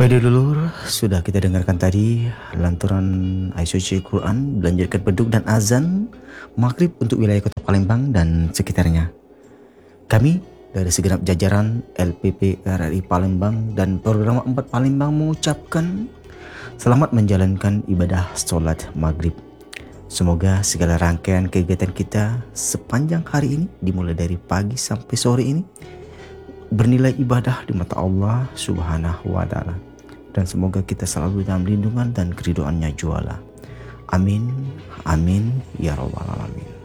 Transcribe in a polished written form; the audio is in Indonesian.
Baik dulur, sudah kita dengarkan tadi lanturan ayat suci Quran, melanjutkan beduk dan azan maghrib untuk wilayah Kota Palembang dan sekitarnya. Kami dari segenap jajaran LPP RRI Palembang dan Program 4 Palembang mengucapkan selamat menjalankan ibadah sholat maghrib. Semoga segala rangkaian kegiatan kita sepanjang hari ini, dimulai dari pagi sampai sore ini, bernilai ibadah di mata Allah Subhanahu wa Ta'ala. Dan semoga kita selalu dalam lindungan dan keridhoannya juala. Amin, amin, ya rabbal alamin.